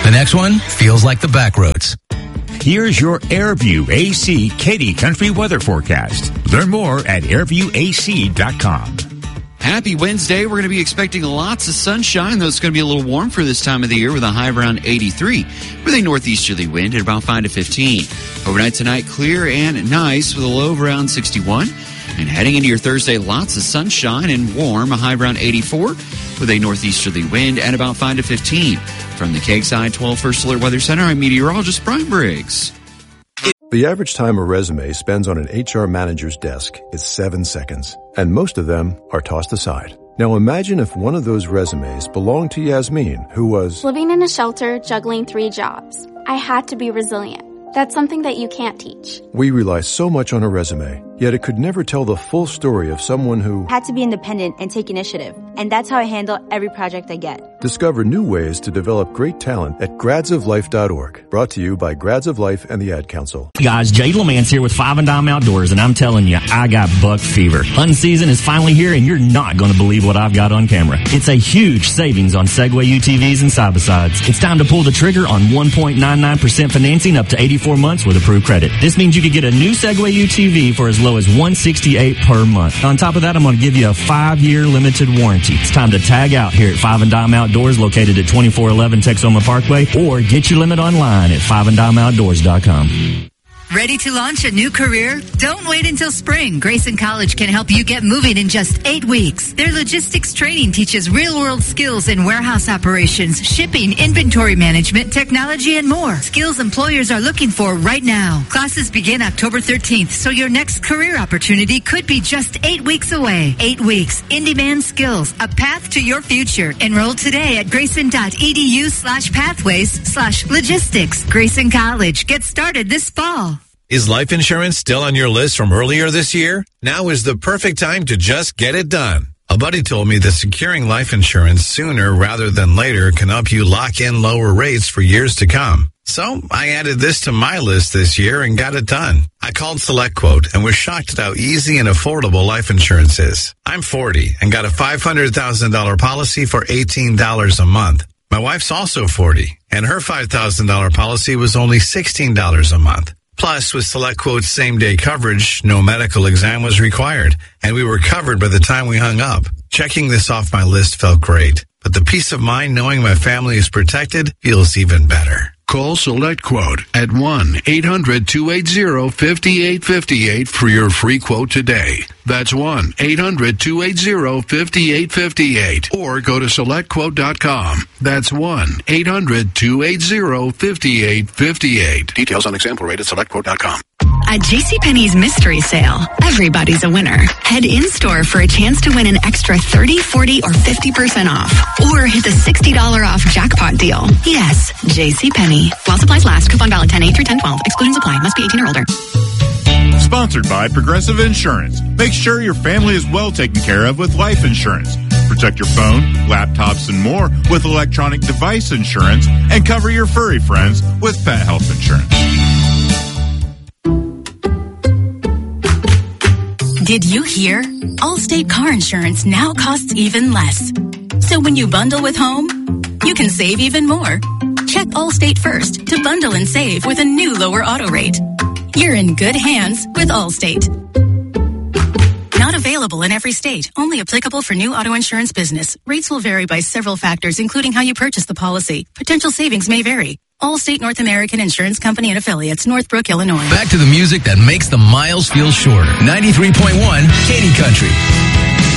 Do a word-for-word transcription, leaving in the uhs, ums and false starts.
The next one feels like the back roads. Here's your Airview A C Katy Country weather forecast. Learn more at airview a c dot com. Happy Wednesday. We're going to be expecting lots of sunshine, though it's going to be a little warm for this time of the year with a high around eighty-three with a northeasterly wind at about five to fifteen. Overnight tonight, clear and nice with a low of around sixty-one. And heading into your Thursday, lots of sunshine and warm, a high around eighty-four with a northeasterly wind at about five to fifteen. From the Kegside twelve First Alert Weather Center, I'm meteorologist Brian Briggs. The average time a resume spends on an H R manager's desk is seven seconds, and most of them are tossed aside. Now imagine if one of those resumes belonged to Yasmin, who was living in a shelter, juggling three jobs. I had to be resilient. That's something that you can't teach. We rely so much on a resume, yet it could never tell the full story of someone who had to be independent and take initiative. And that's how I handle every project I get. Discover new ways to develop great talent at grads of life dot org. Brought to you by Grads of Life and the Ad Council. Hey guys, Jay LeMans here with Five and Dime Outdoors, and I'm telling you, I got buck fever. Hunting season is finally here, and you're not going to believe what I've got on camera. It's a huge savings on Segway U T Vs and side-by-sides. It's time to pull the trigger on one point nine nine percent financing up to eighty-four months with approved credit. This means you could get a new Segway U T V for as low as one hundred sixty-eight dollars per month. On top of that, I'm going to give you a five-year limited warranty. It's time to tag out here at Five and Dime Outdoors, located at twenty-four eleven Texoma Parkway, or get your limit online at five and dime outdoors dot com. Ready to launch a new career? Don't wait until spring. Grayson College can help you get moving in just eight weeks. Their logistics training teaches real-world skills in warehouse operations, shipping, inventory management, technology, and more. Skills employers are looking for right now. Classes begin October thirteenth, so your next career opportunity could be just eight weeks away. Eight weeks. In-demand skills. A path to your future. Enroll today at grayson.edu slash pathways slash logistics. Grayson College. Get started this fall. Is life insurance still on your list from earlier this year? Now is the perfect time to just get it done. A buddy told me that securing life insurance sooner rather than later can help you lock in lower rates for years to come. So I added this to my list this year and got it done. I called SelectQuote and was shocked at how easy and affordable life insurance is. I'm forty and got a five hundred thousand dollars policy for eighteen dollars a month. My wife's also forty, and her five thousand dollars policy was only sixteen dollars a month. Plus, with SelectQuote's same-day coverage, no medical exam was required, and we were covered by the time we hung up. Checking this off my list felt great, but the peace of mind knowing my family is protected feels even better. Call SelectQuote at one eight hundred two eight zero five eight five eight for your free quote today. That's one eight hundred two eight zero five eight five eight. Or go to select quote dot com. That's one eight hundred two eight zero five eight five eight. Details on example rate at select quote dot com. At JCPenney's mystery sale, everybody's a winner. Head in-store for a chance to win an extra thirty, forty, or fifty percent off. Or hit the sixty dollars off jackpot deal. Yes, JCPenney. While supplies last. Coupon valid ten eight through ten twelve. Exclusions apply. Must be eighteen or older. Sponsored by Progressive Insurance. Make sure your family is well taken care of with life insurance. Protect your phone, laptops, and more with electronic device insurance. And cover your furry friends with pet health insurance. Did you hear? Allstate car insurance now costs even less. So when you bundle with home, you can save even more. Check Allstate first to bundle and save with a new lower auto rate. You're in good hands with Allstate. Not available in every state. Only applicable for new auto insurance business. Rates will vary by several factors, including how you purchase the policy. Potential savings may vary. Allstate North American Insurance Company and Affiliates, Northbrook, Illinois. Back to the music that makes the miles feel shorter. ninety-three point one Katy Country.